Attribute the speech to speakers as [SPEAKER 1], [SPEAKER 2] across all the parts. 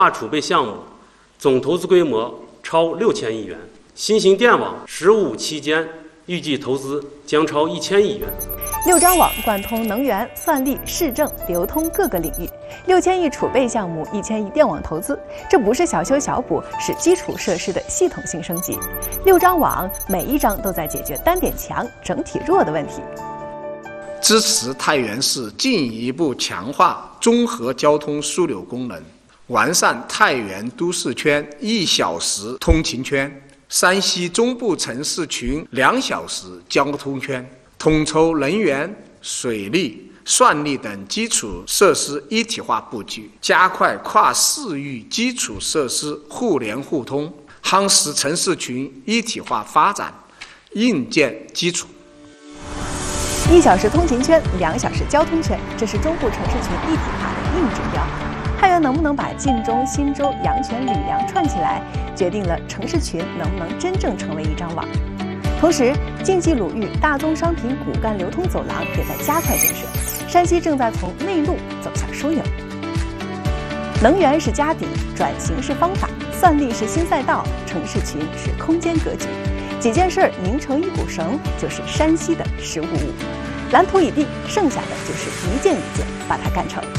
[SPEAKER 1] 化储备项目总投资规模超6000亿元，新型电网15期间预计投资将超1000亿元。
[SPEAKER 2] 6张网贯通能源、算力、市政、流通各个领域，6000亿储备项目，1000亿电网投资，这不是小修小补，是基础设施的系统性升级。6张网每一张都在解决单点强、整体弱的问题。
[SPEAKER 3] 支持太原市进一步强化综合交通枢纽功能，完善太原都市圈1小时通勤圈、山西中部城市群2小时交通圈，统筹能源、水利、算力等基础设施一体化布局，加快跨市域基础设施互联互通，夯实城市群一体化发展硬件基础。
[SPEAKER 2] 1小时通勤圈、2小时交通圈，这是中部城市群一体化的硬指标。太原能不能把晋中、新洲、阳泉、吕梁串起来，决定了城市群能不能真正成为一张网。同时，晋冀鲁豫大宗商品骨干流通走廊也在加快建设，山西正在从内陆走向枢纽。能源是家底，转型是方法，算力是新赛道，城市群是空间格局。几件事拧成一股绳，就是山西的1555。蓝图已定，剩下的就是一件一件把它干成。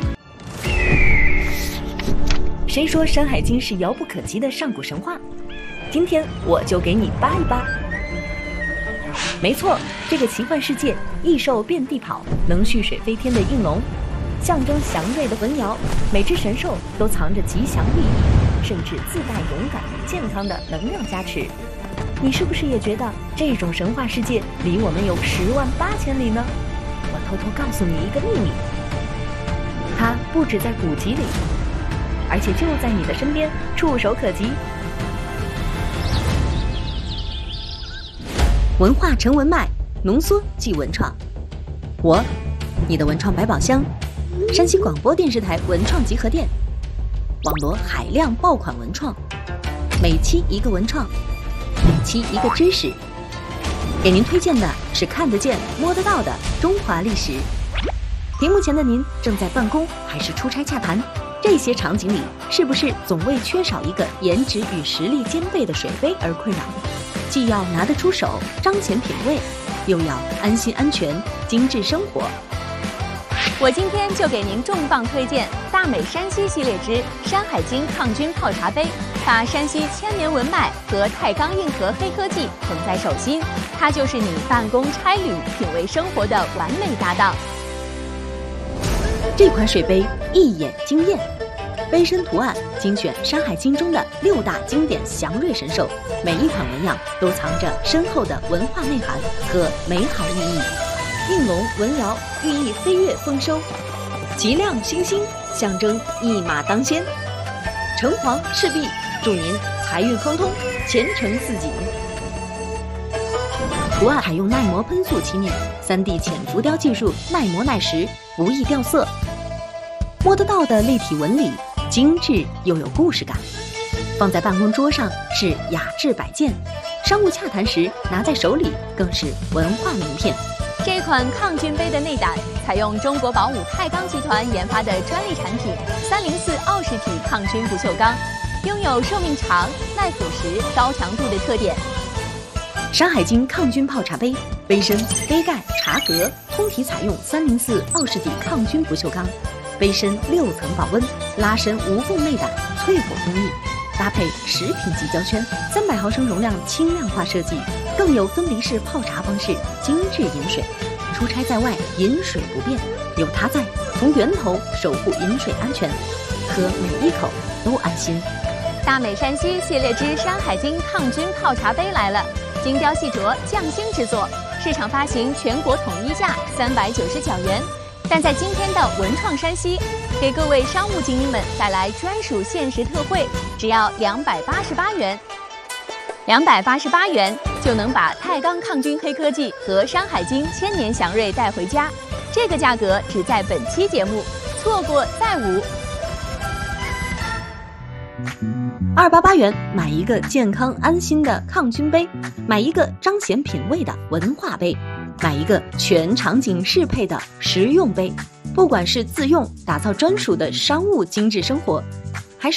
[SPEAKER 4] 谁说《山海经》是遥不可及的上古神话？今天我就给你扒一扒。没错，这个奇幻世界，异兽遍地跑，能蓄水飞天的应龙，象征祥瑞的文瑶，每只神兽都藏着吉祥寓意，甚至自带勇敢、健康的能量加持。你是不是也觉得这种神话世界离我们有10万8千里呢？我偷偷告诉你一个秘密，它不止在古籍里，而且就在你的身边，触手可及。文化成文脉，浓缩即文创。我，你的文创百宝箱，山西广播电视台文创集合店，网罗海量爆款文创，每期一个文创，每期一个知识。给您推荐的是看得见、摸得到的中华历史。屏幕前的您正在办公还是出差洽谈？这些场景里，是不是总为缺少一个颜值与实力兼备的水杯而困扰？既要拿得出手，彰显品味，又要安心安全，精致生活。
[SPEAKER 2] 我今天就给您重磅推荐大美山西系列之《山海经抗菌泡茶杯》，把山西千年文脉和太钢硬核黑科技捧在手心，它就是你办公差旅、品味生活的完美搭档。
[SPEAKER 4] 这款水杯一眼惊艳，杯身图案精选《山海经》中的6大经典祥瑞神兽，每一款纹样都藏着深厚的文化内涵和美好寓意。应龙、文瑶寓意飞跃丰收，吉亮星星象征一马当先，城隍赤壁祝您财运亨通，前程似锦。图案采用耐磨喷塑漆面，3D 浅浮雕技术，耐磨耐蚀，不易掉色。摸得到的立体纹理，精致又有故事感。放在办公桌上是雅致摆件，商务洽谈时拿在手里更是文化名片。
[SPEAKER 2] 这款抗菌杯的内胆采用中国宝武太钢集团研发的专利产品304奥氏体抗菌不锈钢，拥有寿命长、耐腐蚀、高强度的特点。
[SPEAKER 4] 山海经抗菌泡茶杯，杯身、杯盖、茶格通体采用304奥氏体抗菌不锈钢，杯身6层保温，拉伸无缝内胆，淬火工艺，搭配10品级胶圈，300毫升容量轻量化设计，更有分离式泡茶方式，精致饮水。出差在外，饮水不变，有它在，从源头守护饮水安全，喝每一口都安心。
[SPEAKER 2] 大美山西系列之《山海经抗菌泡茶杯》来了，精雕细琢，匠心制作，市场发行全国统一价399元。但在今天的文创山西，给各位商务精英们带来专属限时特惠，只要288元。288元就能把太钢抗菌黑科技和山海经千年祥瑞带回家，这个价格只在本期节目，错过再无。
[SPEAKER 4] 288元买一个健康安心的抗菌杯，买一个彰显品味的文化杯，买一个全场景适配的实用杯。不管是自用打造专属的商务精致生活，